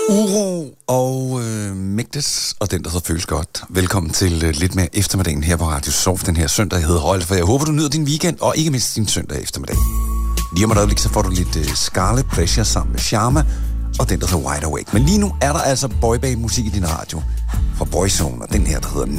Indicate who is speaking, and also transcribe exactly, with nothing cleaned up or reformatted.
Speaker 1: Uro og øh, Mægtes, og den, der så føles godt. Velkommen til øh, lidt mere eftermiddagen her på Radio Soft den her søndag. Jeg hedder Højle, for jeg håber, du nyder din weekend, og ikke mindst din søndag eftermiddag. Lige om et øjeblik, så får du lidt øh, Scarlet Pleasure sammen med Sharma, og den, der så Wide Awake. Men lige nu er der altså boyband-musik i din radio fra Boyzone, og den her, der hedder